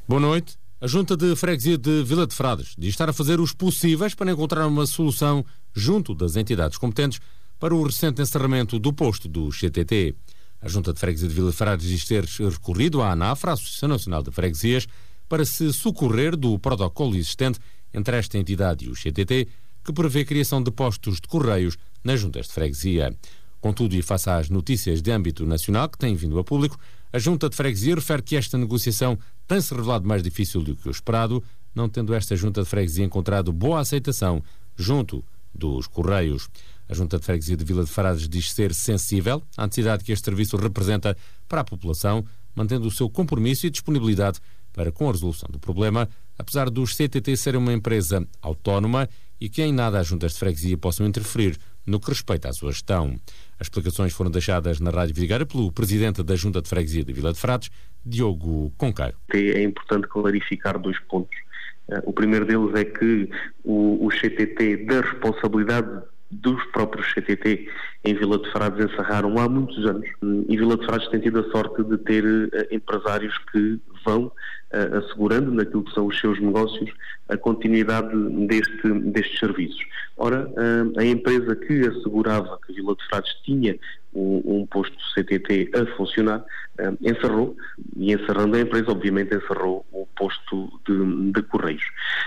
Boa noite. A Junta de Freguesia de Vila de Frades diz estar a fazer os possíveis para encontrar uma solução junto das entidades competentes para o recente encerramento do posto do CTT. A Junta de Freguesia de Vila de Frades diz ter recorrido à ANAFRA, a Associação Nacional de Freguesias, para se socorrer do protocolo existente entre esta entidade e o CTT, que prevê a criação de postos de correios nas juntas de freguesia. Contudo, e face às notícias de âmbito nacional que têm vindo a público, a Junta de Freguesia refere que esta negociação tem-se revelado mais difícil do que o esperado, não tendo esta Junta de Freguesia encontrado boa aceitação junto dos Correios. A Junta de Freguesia de Vila de Frades diz ser sensível à necessidade que este serviço representa para a população, mantendo o seu compromisso e disponibilidade para com a resolução do problema, apesar do CTT ser uma empresa autónoma e que em nada as juntas de freguesia possam interferir no que respeita à sua gestão. As explicações foram deixadas na Rádio Vidigueira pelo presidente da Junta de Freguesia de Vila de Frades, Diogo Conqueiro. É importante clarificar 2 pontos. O primeiro deles é que o CTT, da responsabilidade dos próprios CTT em Vila de Frades, encerraram há muitos anos, e Vila de Frades tem tido a sorte de ter empresários que vão assegurando naquilo que são os seus negócios a continuidade destes serviços. Ora, a empresa que assegurava que Vila de Frades tinha um posto CTT a funcionar, encerrou, e encerrando a empresa, obviamente encerrou o posto de Correios.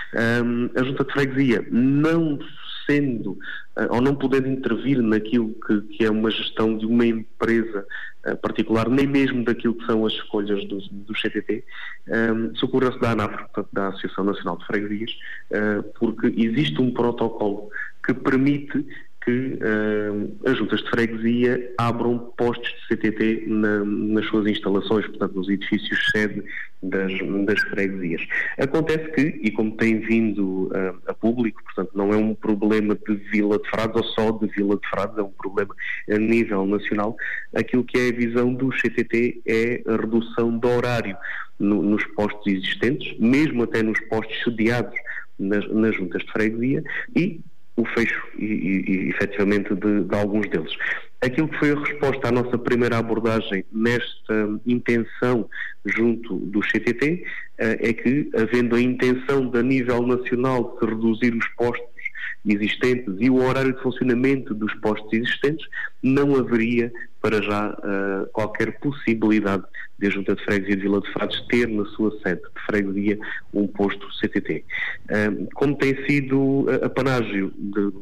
A Junta de Freguesia, não sendo ou não podendo intervir naquilo que é uma gestão de uma empresa particular, nem mesmo daquilo que são as escolhas do CTT, socorreu-se da ANAFRA, portanto, da Associação Nacional de Freguesias, porque existe um protocolo que permite que as juntas de freguesia abram postos de CTT nas suas instalações, portanto nos edifícios sede das freguesias. Acontece que, e como tem vindo a público, portanto não é um problema de Vila de Frades ou só de Vila de Frades, é um problema a nível nacional, aquilo que é a visão do CTT é a redução do horário nos postos existentes, mesmo até nos postos sediados nas juntas de freguesia, e o fecho, e efetivamente, de alguns deles. Aquilo que foi a resposta à nossa primeira abordagem nesta intenção junto do CTT é que, havendo a intenção de, a nível nacional, de reduzir os postos existentes e o horário de funcionamento dos postos existentes, não haveria para já qualquer possibilidade de a Junta de Freguesia de Vila de Frades ter na sua sede de freguesia um posto CTT. Como tem sido apanágio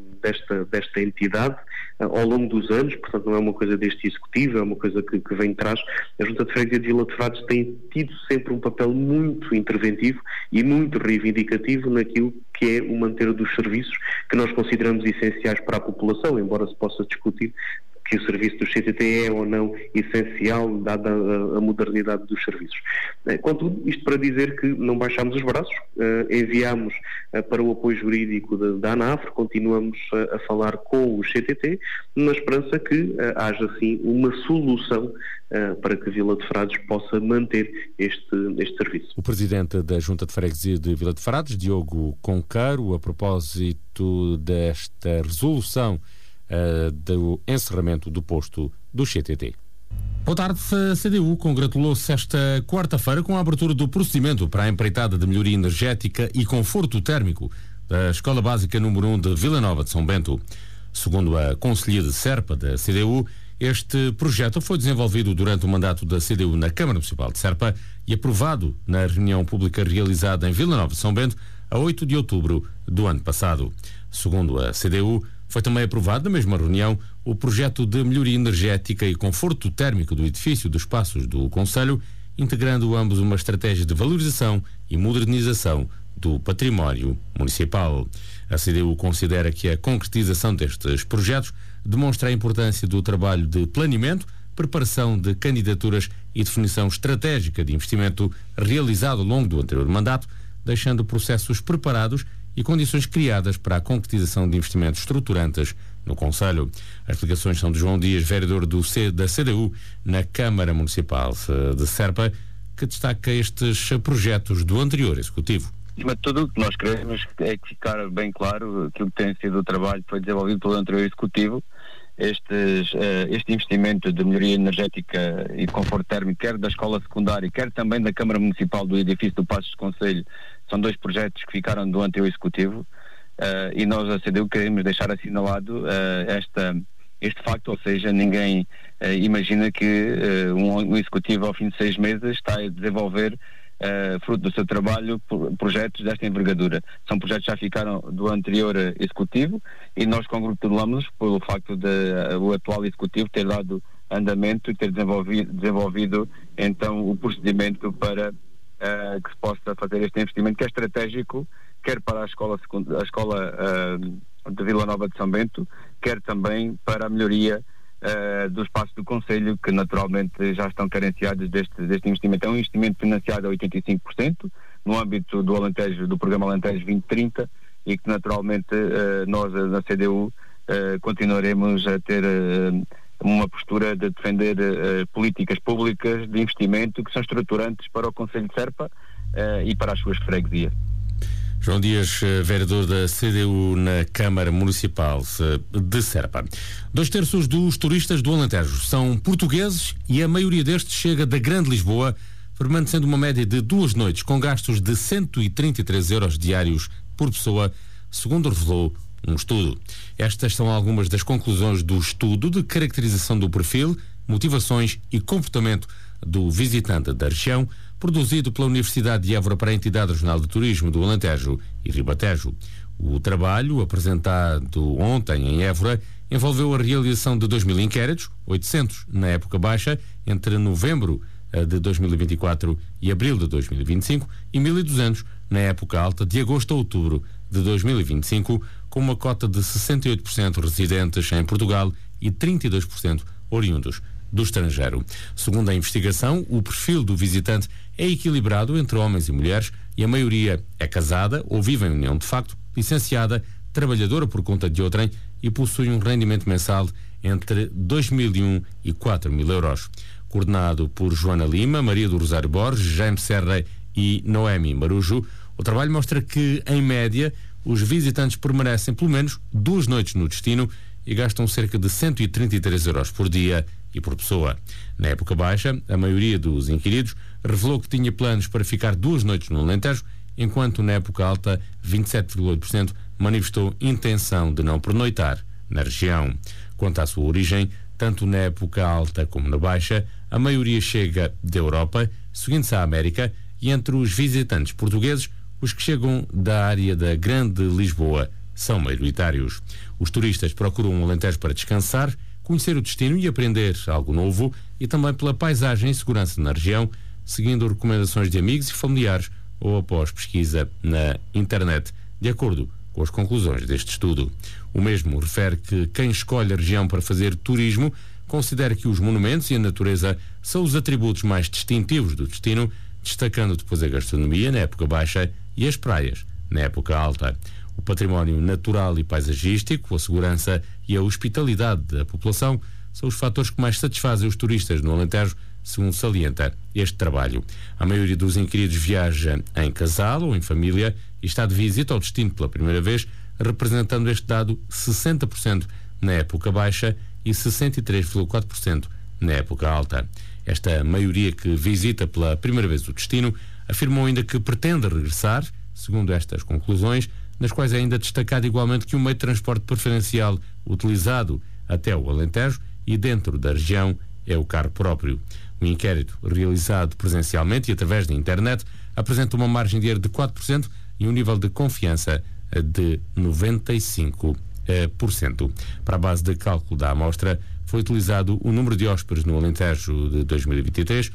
desta entidade ao longo dos anos, portanto não é uma coisa deste executivo, é uma coisa que vem de trás, a Junta de Freguesia de Vila de Frades tem tido sempre um papel muito interventivo e muito reivindicativo naquilo que é o manter dos serviços que nós consideramos essenciais para a população, embora se possa discutir que o serviço do CTT é ou não essencial, dada a modernidade dos serviços. Contudo, isto para dizer que não baixámos os braços, enviámos para o apoio jurídico da ANAFRA, continuamos a falar com o CTT, na esperança que haja, assim, uma solução para que Vila de Frades possa manter este serviço. O presidente da Junta de Freguesia de Vila de Frades, Diogo Conqueiro, a propósito desta resolução do encerramento do posto do CTT. Boa tarde. A CDU congratulou-se esta quarta-feira com a abertura do procedimento para a empreitada de melhoria energética e conforto térmico da Escola Básica número 1 de Vila Nova de São Bento. Segundo a Conselhia de Serpa da CDU, este projeto foi desenvolvido durante o mandato da CDU na Câmara Municipal de Serpa e aprovado na reunião pública realizada em Vila Nova de São Bento a 8 de outubro do ano passado. Segundo a CDU, foi também aprovado na mesma reunião o projeto de melhoria energética e conforto térmico do edifício dos Passos do Concelho, integrando ambos uma estratégia de valorização e modernização do património municipal. A CDU considera que a concretização destes projetos demonstra a importância do trabalho de planeamento, preparação de candidaturas e definição estratégica de investimento realizado ao longo do anterior mandato, deixando processos preparados e condições criadas para a concretização de investimentos estruturantes no Concelho. As explicações são de João Dias, vereador da CDU na Câmara Municipal de Serpa, que destaca estes projetos do anterior Executivo. Acima de tudo, o que nós queremos é que ficar bem claro aquilo que tem sido o trabalho que foi desenvolvido pelo anterior Executivo este investimento de melhoria energética e conforto térmico, quer da escola secundária, quer também da Câmara Municipal do edifício do Passos de Conselho, são 2 projetos que ficaram do anterior Executivo, e nós, a CDU, queremos deixar assinalado este facto, ou seja, ninguém imagina que um Executivo ao fim de 6 meses está a desenvolver, fruto do seu trabalho, projetos desta envergadura. São projetos que já ficaram do anterior Executivo e nós congratulamos pelo facto de o atual Executivo ter dado andamento e ter desenvolvido então o procedimento para que se possa fazer este investimento, que é estratégico, quer para a escola de Vila Nova de São Bento, quer também para a melhoria do espaço do Conselho, que naturalmente já estão carenciados deste investimento. É um investimento financiado a 85% no âmbito do Alentejo, do programa Alentejo 2030, e que naturalmente nós na CDU continuaremos a ter uma postura de defender políticas públicas de investimento que são estruturantes para o Conselho de Serpa e para as suas freguesias. João Dias, vereador da CDU na Câmara Municipal de Serpa. 2/3 dos turistas do Alentejo são portugueses e a maioria destes chega da Grande Lisboa, permanecendo uma média de 2 noites com gastos de 133 euros diários por pessoa, segundo revelou um estudo. Estas são algumas das conclusões do estudo de caracterização do perfil, motivações e comportamento do visitante da região, produzido pela Universidade de Évora para a Entidade Regional de Turismo do Alentejo e Ribatejo. O trabalho, apresentado ontem em Évora, envolveu a realização de 2.000 inquéritos, 800 na época baixa, entre novembro de 2024 e abril de 2025, e 1.200 na época alta, de agosto a outubro de 2025, com uma cota de 68% residentes em Portugal e 32% oriundos do estrangeiro. Segundo a investigação, o perfil do visitante é equilibrado entre homens e mulheres e a maioria é casada ou vive em união de facto, licenciada, trabalhadora por conta de outrem e possui um rendimento mensal entre 2.001 e 4.000 euros. Coordenado por Joana Lima, Maria do Rosário Borges, Jaime Serra e Noemi Marujo, o trabalho mostra que, em média, os visitantes permanecem pelo menos 2 noites no destino e gastam cerca de 133 euros por dia e por pessoa. Na época baixa, a maioria dos inquiridos revelou que tinha planos para ficar 2 noites no Alentejo, enquanto na época alta, 27,8% manifestou intenção de não pernoitar na região. Quanto à sua origem, tanto na época alta como na baixa, a maioria chega da Europa, seguindo-se à América, e entre os visitantes portugueses, os que chegam da área da Grande Lisboa são maioritários. Os turistas procuram o Alentejo para descansar, conhecer o destino e aprender algo novo, e também pela paisagem e segurança na região, seguindo recomendações de amigos e familiares ou após pesquisa na internet, de acordo com as conclusões deste estudo. O mesmo refere que quem escolhe a região para fazer turismo considera que os monumentos e a natureza são os atributos mais distintivos do destino, destacando depois a gastronomia na época baixa e as praias na época alta. O património natural e paisagístico, a segurança e a hospitalidade da população são os fatores que mais satisfazem os turistas no Alentejo, segundo salienta este trabalho. A maioria dos inquiridos viaja em casal ou em família e está de visita ao destino pela primeira vez, representando este dado 60% na época baixa e 63,4% na época alta. Esta maioria que visita pela primeira vez o destino afirmou ainda que pretende regressar, segundo estas conclusões, nas quais é ainda destacado igualmente que o meio de transporte preferencial utilizado até o Alentejo e dentro da região é o carro próprio. O inquérito, realizado presencialmente e através da internet, apresenta uma margem de erro de 4% e um nível de confiança de 95%. Para a base de cálculo da amostra, foi utilizado o número de hóspedes no Alentejo de 2023,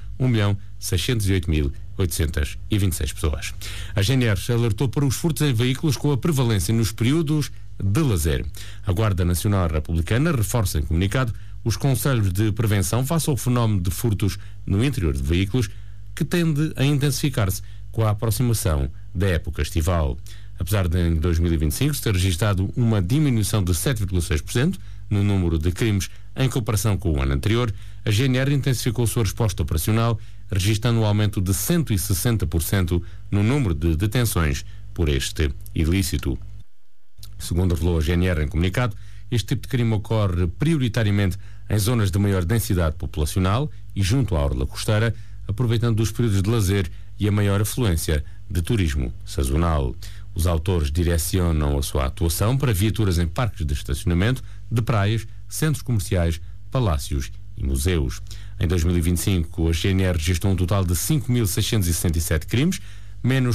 1.608.826 pessoas. A GNR alertou para os furtos em veículos com a prevalência nos períodos de lazer. A Guarda Nacional Republicana reforça em comunicado os conselhos de prevenção face ao fenómeno de furtos no interior de veículos, que tende a intensificar-se com a aproximação da época estival. Apesar de em 2025 se ter registrado uma diminuição de 7,6% no número de crimes em comparação com o ano anterior, a GNR intensificou sua resposta operacional, registrando um aumento de 160% no número de detenções por este ilícito. Segundo revelou a GNR em comunicado, Este tipo de crime ocorre prioritariamente em zonas de maior densidade populacional e junto à orla costeira, aproveitando os períodos de lazer e a maior afluência de turismo sazonal. Os autores direcionam a sua atuação para viaturas em parques de estacionamento, de praias, centros comerciais, palácios e museus. Em 2025, a GNR registrou um total de 5.667 crimes, menos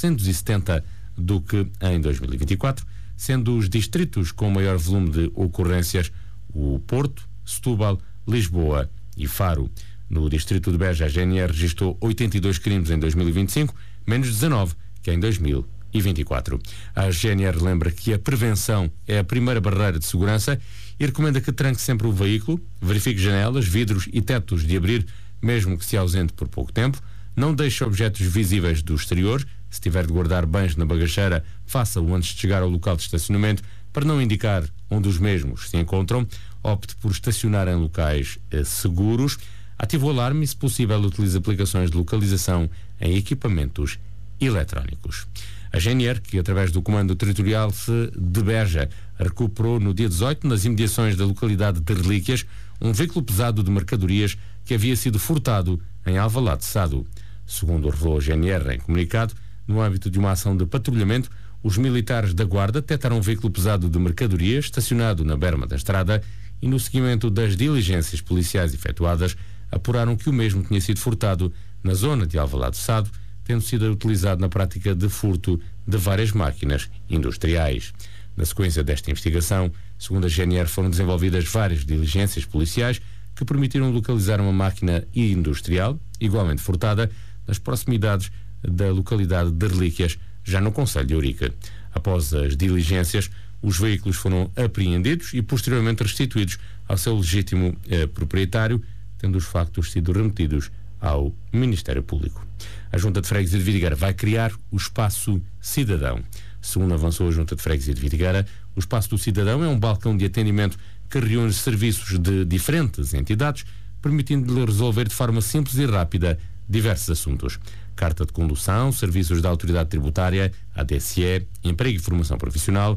470 do que em 2024, sendo os distritos com maior volume de ocorrências o Porto, Setúbal, Lisboa e Faro. No distrito de Beja, a GNR registrou 82 crimes em 2025, menos 19 que em 2024. A GNR lembra que a prevenção é a primeira barreira de segurança e recomenda que tranque sempre o veículo, verifique janelas, vidros e tetos de abrir, mesmo que se ausente por pouco tempo, não deixe objetos visíveis do exterior, se tiver de guardar bens na bagageira, faça-o antes de chegar ao local de estacionamento para não indicar onde os mesmos se encontram, opte por estacionar em locais seguros, ative o alarme e, se possível, utilize aplicações de localização em equipamentos eletrónicos. A GNR, que através do Comando Territorial de Beja recuperou no dia 18, nas imediações da localidade de Relíquias, um veículo pesado de mercadorias que havia sido furtado em Alvalade Sado. Segundo revelou a GNR em comunicado, no âmbito de uma ação de patrulhamento, os militares da Guarda detectaram um veículo pesado de mercadorias estacionado na berma da estrada e, no seguimento das diligências policiais efetuadas, apuraram que o mesmo tinha sido furtado na zona de Alvalade Sado, tendo sido utilizado na prática de furto de várias máquinas industriais. Na sequência desta investigação, segundo a GNR, foram desenvolvidas várias diligências policiais que permitiram localizar uma máquina industrial, igualmente furtada, nas proximidades da localidade de Relíquias, já no concelho de Ourique. Após as diligências, os veículos foram apreendidos e posteriormente restituídos ao seu legítimo proprietário, tendo os factos sido remetidos ao Ministério Público. A Junta de Freguesia de Vidigueira vai criar o Espaço Cidadão. Segundo avançou a Junta de Freguesia de Vidigueira, o Espaço do Cidadão é um balcão de atendimento que reúne serviços de diferentes entidades, permitindo-lhe resolver de forma simples e rápida diversos assuntos. Carta de condução, serviços da Autoridade Tributária, ADSE, emprego e formação profissional,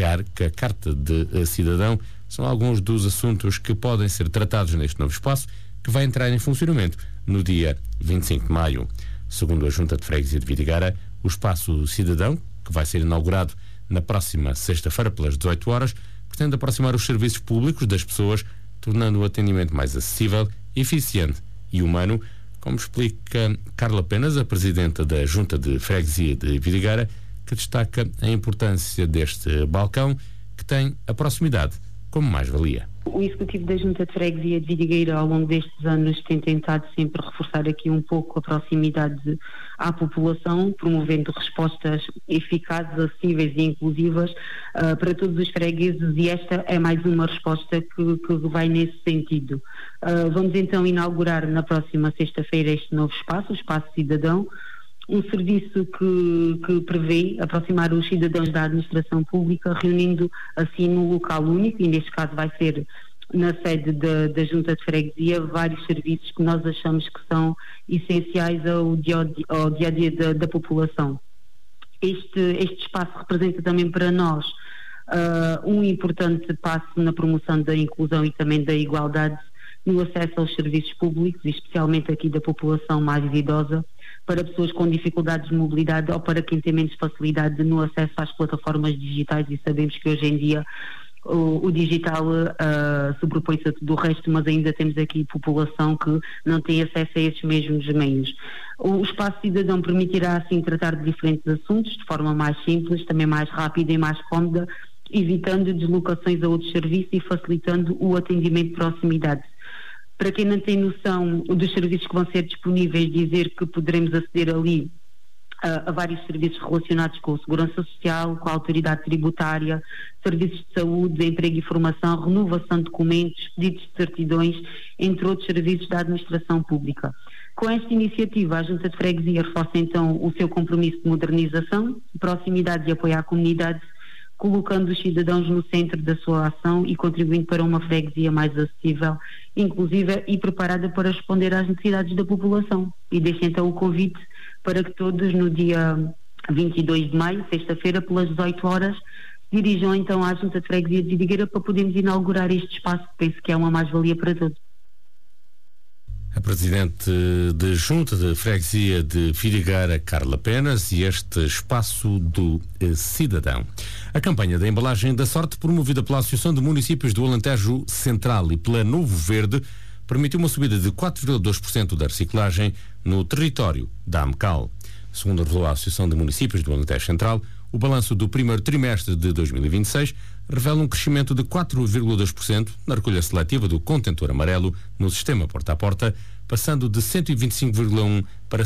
carta de cidadão, são alguns dos assuntos que podem ser tratados neste novo espaço, que vai entrar em funcionamento no dia 25 de maio. Segundo a Junta de Freguesia de Vidigueira, o Espaço Cidadão, que vai ser inaugurado na próxima sexta-feira pelas 18 horas, pretende aproximar os serviços públicos das pessoas, tornando o atendimento mais acessível, eficiente e humano, como explica Carla Penas, a presidenta da Junta de Freguesia de Vidigueira, que destaca a importância deste balcão, que tem a proximidade como mais-valia. O Executivo da Junta de Freguesia de Vidigueira, ao longo destes anos, tem tentado sempre reforçar aqui um pouco a proximidade à população, promovendo respostas eficazes, acessíveis e inclusivas para todos os fregueses, e esta é mais uma resposta que vai nesse sentido. Vamos então inaugurar na próxima sexta-feira este novo espaço, o Espaço Cidadão, um serviço que prevê aproximar os cidadãos da administração pública, reunindo assim num local único, e neste caso vai ser na sede da Junta de Freguesia, vários serviços que nós achamos que são essenciais ao dia-a-dia da população. Este espaço representa também para nós um importante passo na promoção da inclusão e também da igualdade no acesso aos serviços públicos, especialmente aqui da população mais idosa, para pessoas com dificuldades de mobilidade ou para quem tem menos facilidade no acesso às plataformas digitais, e sabemos que hoje em dia o digital sobrepõe-se a tudo o resto, mas ainda temos aqui população que não tem acesso a esses mesmos meios. O Espaço Cidadão permitirá assim tratar de diferentes assuntos de forma mais simples, também mais rápida e mais cómoda, evitando deslocações a outros serviços e facilitando o atendimento de proximidade. Para quem não tem noção dos serviços que vão ser disponíveis, dizer que poderemos aceder ali a vários serviços relacionados com a segurança social, com a autoridade tributária, serviços de saúde, emprego e formação, renovação de documentos, pedidos de certidões, entre outros serviços da administração pública. Com esta iniciativa, a Junta de Freguesia reforça então o seu compromisso de modernização, proximidade e apoio à comunidade, colocando os cidadãos no centro da sua ação e contribuindo para uma freguesia mais acessível, inclusiva e preparada para responder às necessidades da população. E deixo então o convite para que todos, no dia 22 de maio, sexta-feira, pelas 18 horas, dirijam então à Junta de Freguesia de Vidigueira para podermos inaugurar este espaço, que penso que é uma mais-valia para todos. A Presidente de Junta de Freguesia de Vidigueira, Carla Penas, e este espaço do cidadão. A campanha da embalagem da sorte, promovida pela Associação de Municípios do Alentejo Central e pela Novo Verde, permitiu uma subida de 4,2% da reciclagem no território da AMCAL. Segundo revelou a Associação de Municípios do Alentejo Central, o balanço do primeiro trimestre de 2026 revela um crescimento de 4,2% na recolha seletiva do contentor amarelo no sistema porta a porta, passando de 125,1 para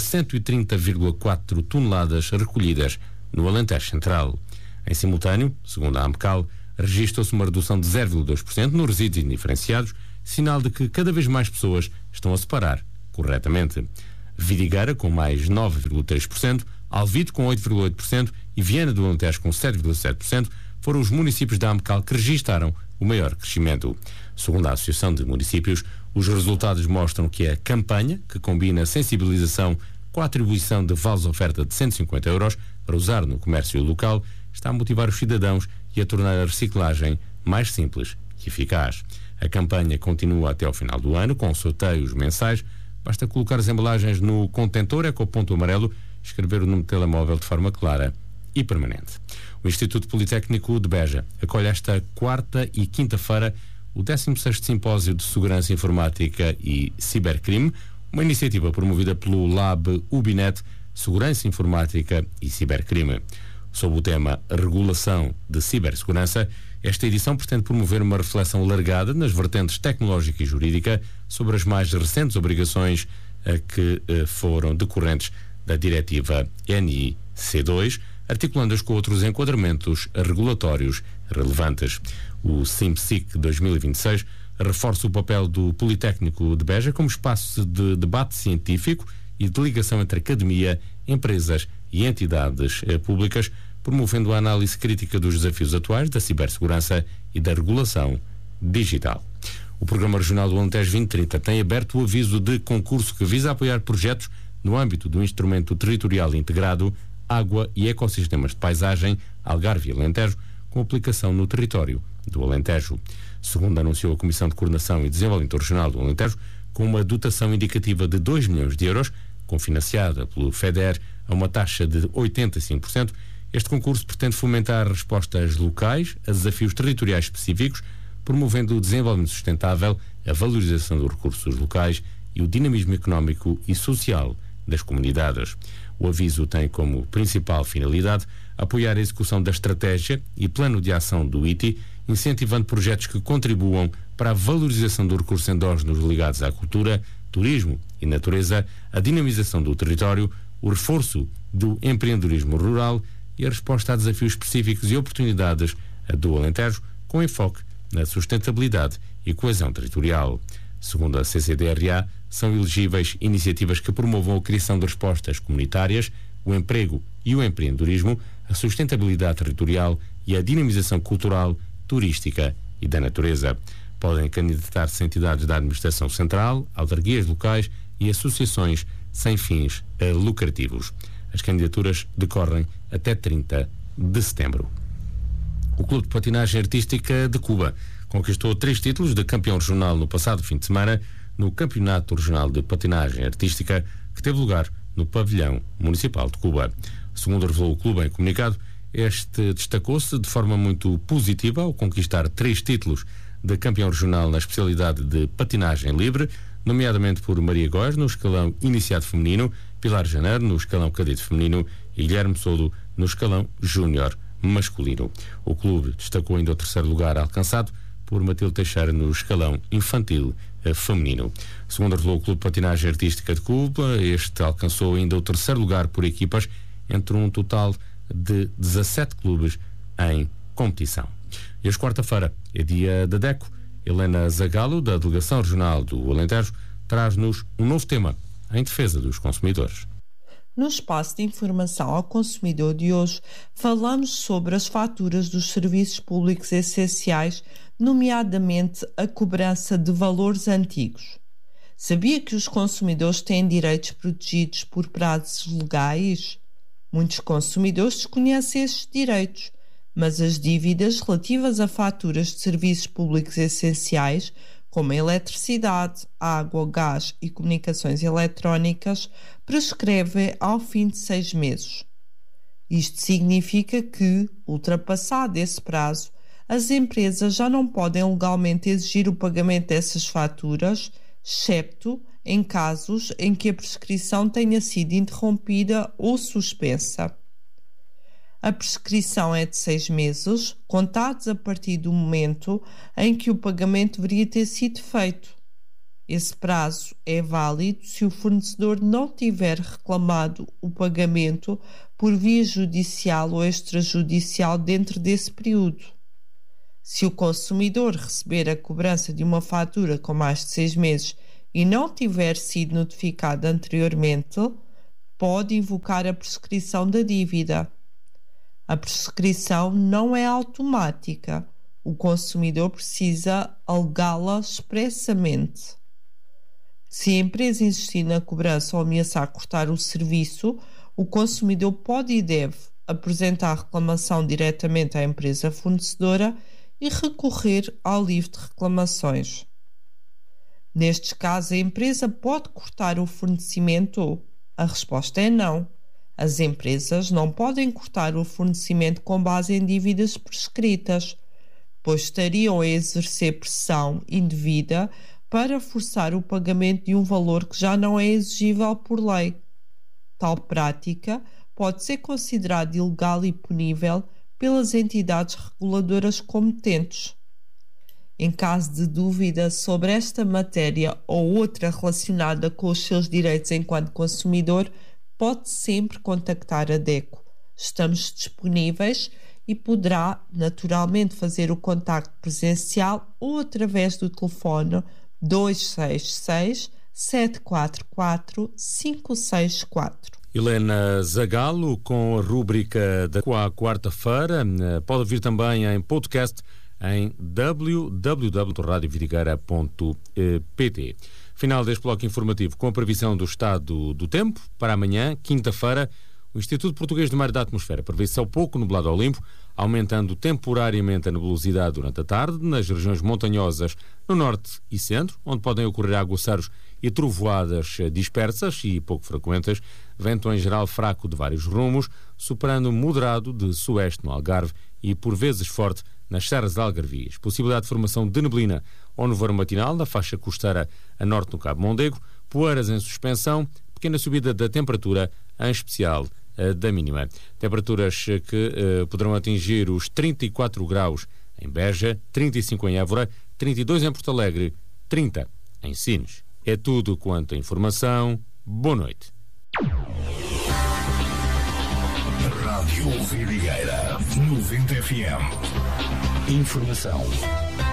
130,4 toneladas recolhidas no Alentejo Central. Em simultâneo, segundo a AMCAL, registra-se uma redução de 0,2% nos resíduos indiferenciados, sinal de que cada vez mais pessoas estão a separar corretamente. Vidigueira com mais 9,3%, Alvito com 8,8% e Viana do Alentejo com 7,7% foram os municípios da AMCAL que registaram o maior crescimento. Segundo a Associação de Municípios, os resultados mostram que a campanha, que combina sensibilização com a atribuição de vales de oferta de 150 euros para usar no comércio local, está a motivar os cidadãos e a tornar a reciclagem mais simples e eficaz. A campanha continua até ao final do ano, com sorteios mensais. Basta colocar as embalagens no contentor ecoponto amarelo, escrever o número de telemóvel de forma clara e permanente. O Instituto Politécnico de Beja acolhe esta quarta e quinta-feira o 16º Simpósio de Segurança Informática e Cibercrime, uma iniciativa promovida pelo Lab Ubinet Segurança Informática e Cibercrime. Sob o tema Regulação de Cibersegurança, esta edição pretende promover uma reflexão alargada nas vertentes tecnológica e jurídica sobre as mais recentes obrigações que foram decorrentes da Diretiva NIC2, articulando-as com outros enquadramentos regulatórios relevantes. O SIMSIC 2026 reforça o papel do Politécnico de Beja como espaço de debate científico e de ligação entre academia, empresas e entidades públicas, promovendo a análise crítica dos desafios atuais da cibersegurança e da regulação digital. O Programa Regional do Alentejo 2030 tem aberto o aviso de concurso que visa apoiar projetos no âmbito do Instrumento Territorial Integrado Água e Ecossistemas de Paisagem Algarve e Alentejo, com aplicação no território do Alentejo. Segundo anunciou a Comissão de Coordenação e Desenvolvimento Regional do Alentejo, com uma dotação indicativa de 2 milhões de euros, cofinanciada pelo FEDER a uma taxa de 85%, este concurso pretende fomentar respostas locais a desafios territoriais específicos, promovendo o desenvolvimento sustentável, a valorização dos recursos locais e o dinamismo económico e social das comunidades. O aviso tem como principal finalidade apoiar a execução da estratégia e plano de ação do ITI, incentivando projetos que contribuam para a valorização dos recursos endógenos ligados à cultura, turismo e natureza, a dinamização do território, o reforço do empreendedorismo rural e a resposta a desafios específicos e oportunidades do Alentejo, com enfoque na sustentabilidade e coesão territorial. Segundo a CCDRA, são elegíveis iniciativas que promovam a criação de respostas comunitárias, o emprego e o empreendedorismo, a sustentabilidade territorial e a dinamização cultural, turística e da natureza. Podem candidatar-se entidades da administração central, autarquias locais e associações sem fins lucrativos. As candidaturas decorrem até 30 de setembro. O Clube de Patinagem Artística de Cuba conquistou 3 títulos de campeão regional no passado fim de semana no Campeonato Regional de Patinagem Artística, que teve lugar no Pavilhão Municipal de Cuba. Segundo revelou o clube em comunicado, este destacou-se de forma muito positiva ao conquistar 3 títulos de campeão regional na especialidade de patinagem livre, nomeadamente por Maria Góes no escalão iniciado feminino, Pilar Janeiro no escalão cadete feminino e Guilherme Soldo no escalão júnior masculino. O clube destacou ainda o 3º lugar alcançado por Matilde Teixeira no escalão infantil feminino. Segundo revelou o Clube de Patinagem Artística de Cuba, este alcançou ainda o 3º lugar por equipas entre um total de 17 clubes em competição. E hoje, quarta-feira, é dia da DECO. Helena Zagalo, da Delegação Regional do Alentejo, traz-nos um novo tema em defesa dos consumidores. No espaço de informação ao consumidor de hoje, falamos sobre as faturas dos serviços públicos essenciais, nomeadamente a cobrança de valores antigos. Sabia que os consumidores têm direitos protegidos por prazos legais? Muitos consumidores desconhecem estes direitos. mas as dívidas relativas a faturas de serviços públicos essenciais, como a eletricidade, água, gás e comunicações eletrónicas, prescrevem ao fim de 6 meses. Isto significa que, ultrapassado esse prazo, as empresas já não podem legalmente exigir o pagamento dessas faturas, excepto em casos em que a prescrição tenha sido interrompida ou suspensa. A prescrição é de 6 meses, contados a partir do momento em que o pagamento deveria ter sido feito. Esse prazo é válido se o fornecedor não tiver reclamado o pagamento por via judicial ou extrajudicial dentro desse período. Se o consumidor receber a cobrança de uma fatura com mais de 6 meses e não tiver sido notificado anteriormente, pode invocar a prescrição da dívida. A prescrição não é automática. O consumidor precisa alegá-la expressamente. Se a empresa insistir na cobrança ou ameaçar cortar o serviço, o consumidor pode e deve apresentar a reclamação diretamente à empresa fornecedora e recorrer ao livro de reclamações. Nestes casos, a empresa pode cortar o fornecimento? A resposta é não. As empresas não podem cortar o fornecimento com base em dívidas prescritas, pois estariam a exercer pressão indevida para forçar o pagamento de um valor que já não é exigível por lei. Tal prática pode ser considerada ilegal e punível pelas entidades reguladoras competentes. Em caso de dúvida sobre esta matéria ou outra relacionada com os seus direitos enquanto consumidor, pode sempre contactar a DECO. Estamos disponíveis e poderá naturalmente fazer o contacto presencial ou através do telefone 266 744 564. Helena Zagalo, com a rúbrica da quarta-feira, pode ouvir também em podcast em www.radiovidigueira.pt. Final deste bloco informativo com a previsão do estado do tempo para amanhã, quinta-feira. O Instituto Português do Mar e da Atmosfera prevê céu pouco nublado ao limpo, aumentando temporariamente a nebulosidade durante a tarde nas regiões montanhosas no norte e centro, onde podem ocorrer aguaceiros e trovoadas dispersas e pouco frequentes, vento em geral fraco de vários rumos, superando moderado de sueste no Algarve e por vezes forte nas serras algarvias. Possibilidade de formação de neblina ou nevoeiro matinal na faixa costeira a norte no Cabo Mondego, poeiras em suspensão, pequena subida da temperatura, em especial da mínima. Temperaturas que poderão atingir os 34 graus em Beja, 35 em Évora, 32 em Porto Alegre, 30 em Sines. É tudo quanto a informação. Boa noite. Rádio Vidigueira 90 FM. Informação